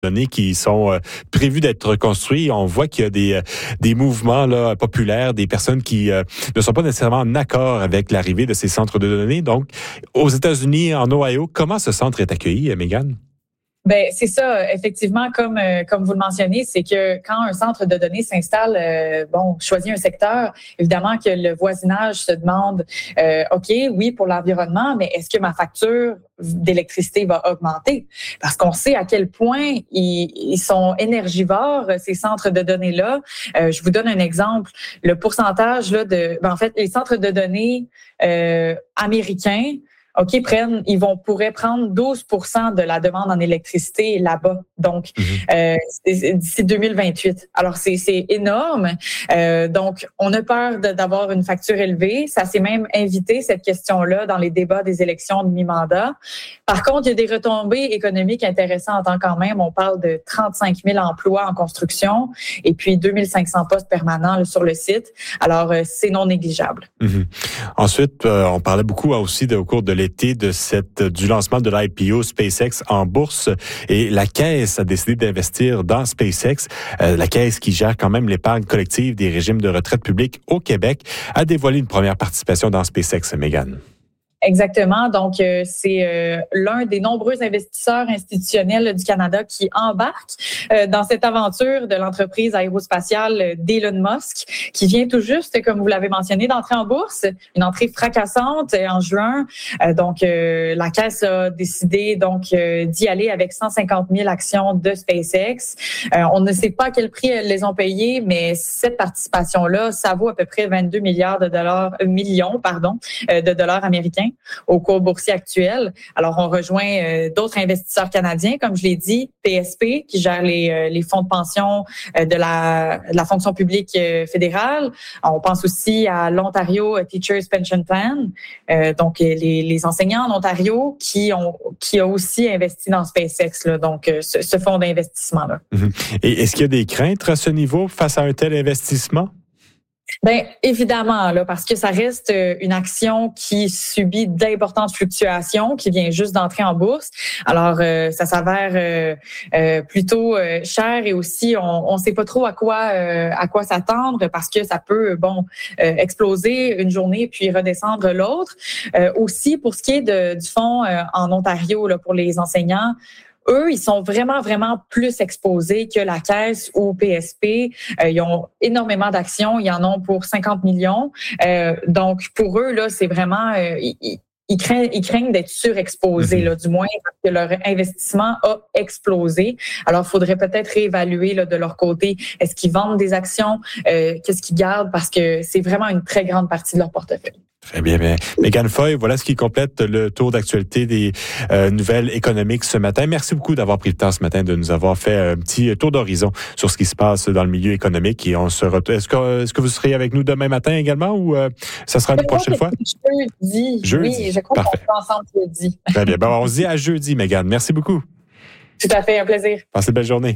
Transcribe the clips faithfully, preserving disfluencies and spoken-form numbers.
données qui sont euh, prévus d'être construits. On voit qu'il y a des, euh, des mouvements là, populaires, des personnes qui euh, ne sont pas nécessairement en accord avec l'arrivée de ces centres de données. Donc, aux États-Unis, en Ohio, comment ce centre est accueilli, Mégane? Ben c'est ça, effectivement, comme euh, comme vous le mentionnez, c'est que quand un centre de données s'installe, euh, bon, choisit un secteur, évidemment que le voisinage se demande, euh, ok, oui pour l'environnement, mais est-ce que ma facture d'électricité va augmenter? Parce qu'on sait à quel point ils, ils sont énergivores ces centres de données là. Euh, je vous donne un exemple, le pourcentage là de, ben, en fait, les centres de données euh, américains. OK, prennent, ils vont pourraient prendre douze pour cent de la demande en électricité là-bas. Donc, mm-hmm. euh, d'ici deux mille vingt-huit. Alors, c'est, c'est énorme. Euh, donc, on a peur de, d'avoir une facture élevée. Ça s'est même invité, cette question-là, dans les débats des élections de mi-mandat. Par contre, il y a des retombées économiques intéressantes en quand même. On parle de trente-cinq mille emplois en construction et puis deux mille cinq cents postes permanents là, sur le site. Alors, euh, c'est non négligeable. Mm-hmm. Ensuite, euh, on parlait beaucoup aussi de, au cours de l'été de cette du lancement de l'I P O SpaceX en bourse et la Caisse a décidé d'investir dans SpaceX. Euh, la Caisse qui gère quand même l'épargne collective des régimes de retraite publics au Québec a dévoilé une première participation dans SpaceX, Mégane. Exactement. Donc, euh, c'est euh, l'un des nombreux investisseurs institutionnels du Canada qui embarque euh, dans cette aventure de l'entreprise aérospatiale d'Elon Musk, qui vient tout juste, comme vous l'avez mentionné, d'entrer en bourse, une entrée fracassante en juin. Euh, donc, euh, la Caisse a décidé donc euh, d'y aller avec cent cinquante mille actions de SpaceX. Euh, on ne sait pas à quel prix elles les ont payées, mais cette participation-là, ça vaut à peu près vingt-deux milliards de dollars, euh, millions, pardon, euh, de dollars américains au cours boursier actuel. Alors, on rejoint euh, d'autres investisseurs canadiens, comme je l'ai dit, P S P, qui gère les, euh, les fonds de pension euh, de, la, de la fonction publique euh, fédérale. On pense aussi à l'Ontario Teachers Pension Plan, euh, donc les, les enseignants en Ontario qui ont qui a aussi investi dans SpaceX, là, donc euh, ce, ce fonds d'investissement-là. Mm-hmm. Et est-ce qu'il y a des craintes à ce niveau face à un tel investissement? Bien, évidemment, là, parce que ça reste une action qui subit d'importantes fluctuations, qui vient juste d'entrer en bourse. Alors, euh, ça s'avère euh, euh, plutôt euh, cher et aussi, on ne sait pas trop à quoi euh, à quoi s'attendre parce que ça peut, bon, euh, exploser une journée puis redescendre l'autre. Euh, aussi, pour ce qui est de, du fonds euh, en Ontario là, pour les enseignants, eux, ils sont vraiment, vraiment plus exposés que la Caisse ou P S P. Euh, ils ont énormément d'actions. Ils en ont pour cinquante millions. Euh, donc, pour eux, là, c'est vraiment... Euh, ils, ils, craignent, ils craignent d'être surexposés, là, du moins, parce que leur investissement a explosé. Alors, il faudrait peut-être réévaluer là, de leur côté. Est-ce qu'ils vendent des actions? Euh, qu'est-ce qu'ils gardent? Parce que c'est vraiment une très grande partie de leur portefeuille. Très bien, bien. Mégane Foy, voilà ce qui complète le tour d'actualité des euh, nouvelles économiques ce matin. Merci beaucoup d'avoir pris le temps ce matin de nous avoir fait un petit tour d'horizon sur ce qui se passe dans le milieu économique. Et on se retrouve. Est-ce que, est-ce que vous serez avec nous demain matin également ou euh, ça sera une prochaine fois? Jeudi. Jeudi. Oui, je crois qu'on sera ensemble jeudi. Très bien. Bon, on se dit à jeudi, Mégane. Merci beaucoup. Tout à fait, un plaisir. Passez une belle journée.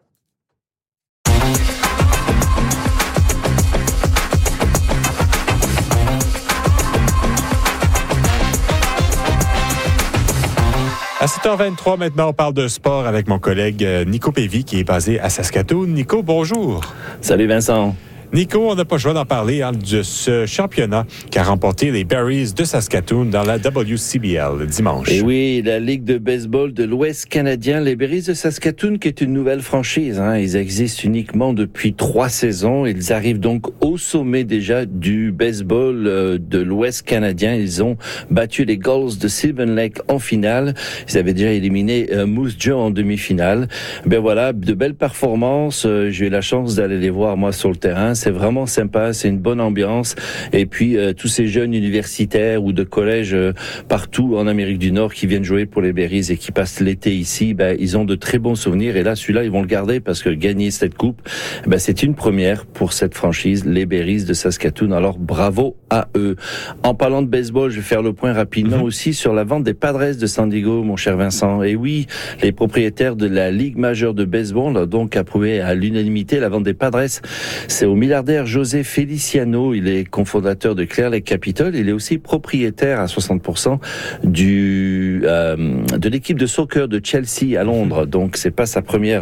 À sept heures vingt-trois, maintenant, on parle de sport avec mon collègue Nico Pévy, qui est basé à Saskatoon. Nico, bonjour. Salut Vincent. Nico, on n'a pas le choix d'en parler hein, de ce championnat qui a remporté les Berries de Saskatoon dans la W C B L dimanche. Et oui, la Ligue de baseball de l'Ouest canadien, les Berries de Saskatoon, qui est une nouvelle franchise. Hein. Ils existent uniquement depuis trois saisons. Ils arrivent donc au sommet déjà du baseball euh, de l'Ouest canadien. Ils ont battu les Gulls de Sylvan Lake en finale. Ils avaient déjà éliminé euh, Moose Jaw en demi-finale. Ben voilà, de belles performances. Euh, j'ai eu la chance d'aller les voir moi sur le terrain. C'est vraiment sympa, c'est une bonne ambiance. Et puis, euh, tous ces jeunes universitaires ou de collèges euh, partout en Amérique du Nord qui viennent jouer pour les Berries et qui passent l'été ici, ben, ils ont de très bons souvenirs. Et là, celui-là, ils vont le garder parce que gagner cette coupe, ben, c'est une première pour cette franchise, les Berries de Saskatoon. Alors, bravo à eux. En parlant de baseball, je vais faire le point rapidement mm-hmm. aussi sur la vente des Padres de San Diego, mon cher Vincent. Et oui, les propriétaires de la Ligue majeure de baseball ont donc approuvé à l'unanimité la vente des Padres. C'est au milliardaire José Feliciano, il est cofondateur de Clear Lake Capital. Il est aussi propriétaire à soixante pour cent du, euh, de l'équipe de soccer de Chelsea à Londres. Donc, c'est pas sa première